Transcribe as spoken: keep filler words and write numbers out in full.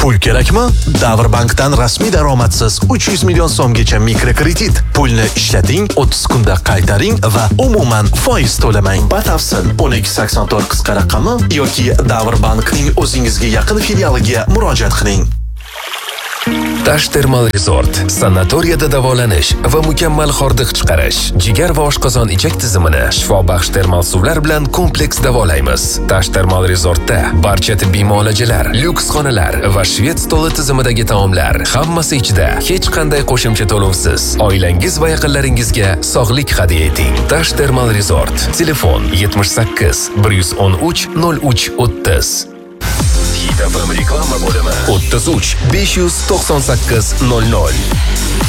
Pul kerakmi? Davrbankdan rasmiy daromadsiz uch yuz million so'mgacha mikrokredit. Pulni ishlating, o'ttiz kunda qaytaring va umuman foiz to'lamang. Batafsil o'n ikki sakson to'rt qisqa raqami yoki Davrbankning o'zingizga yaqin filialiga murojaat qiling. Tash Termal Resort sanatoriyada davolanish va mukammal hordiq chiqarish, jigar va oshqozon ichak tizimini shifobaxsh termal suvlar bilan kompleks davolaymiz. Tash Termal Resortda barcha tibbiy muolajalar, lyuks xonalar va shved stoli tizimidagi taomlar, hammasi ichida hech qanday qo'shimcha to'lovsiz. Oilangiz va yaqinlaringizga sog'lik hadya eting. Tash Termal Resort. Telefon yetmish sakkiz bir yuz o'n uch nol uch o'ttiz. Hit F M reklama bo'limi o'ttiz uch besh yuz to'qson sakkiz nol nol.